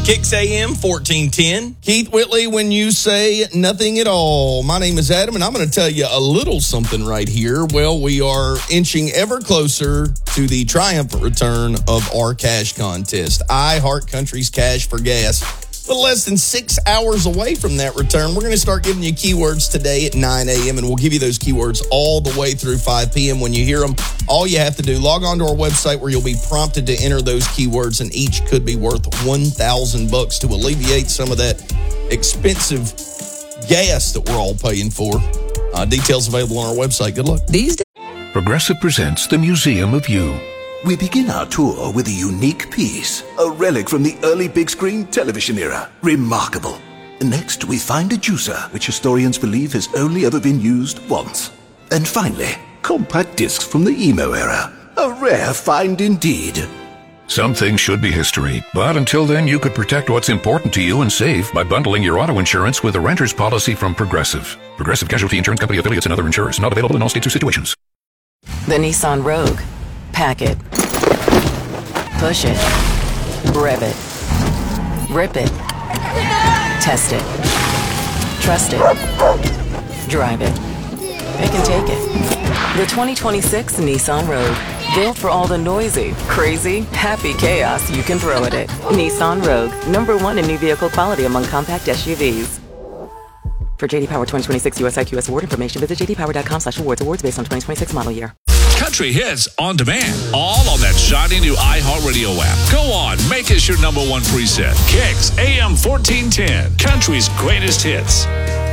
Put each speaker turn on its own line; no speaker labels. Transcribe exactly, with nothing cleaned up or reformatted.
Kicks A M fourteen ten.
Keith Whitley, when you say nothing at all. My name is Adam, and I'm going to tell you a little something right here. Well, we are inching ever closer to the triumphant return of our cash contest. I Heart Country's Cash for Gas. But less than six hours away from that return, we're going to start giving you keywords today at nine a.m., and we'll give you those keywords all the way through five p.m. When you hear them, all you have to do, log on to our website where you'll be prompted to enter those keywords, and each could be worth one thousand bucks to alleviate some of that expensive gas that we're all paying for. Uh, details available on our website. Good luck.
These days.
Progressive presents the Museum of You.
We begin our tour with a unique piece, a relic from the early big screen television era. Remarkable. Next, we find a juicer, which historians believe has only ever been used once. And finally, compact discs from the emo era. A rare find indeed.
Some things should be history, but until then, you could protect what's important to you and save by bundling your auto insurance with a renter's policy from Progressive. Progressive Casualty Insurance Company affiliates and other insurers. Not available in all states or situations.
The Nissan Rogue. Pack it. Push it. Rev it. Rip it. Test it. Trust it. Drive it. Pick and take it. The twenty twenty-six Nissan Rogue. Built for all the noisy, crazy, happy chaos you can throw at it. Nissan Rogue. Number one in new vehicle quality among compact S U Vs. For J D Power twenty twenty-six U S I Q S award information, visit j d power dot com slash awards. Awards based on twenty twenty-six model year.
Country hits on demand, all on that shiny new iHeartRadio app. Go on, make us your number one preset. Kicks A M fourteen ten, Country's greatest hits.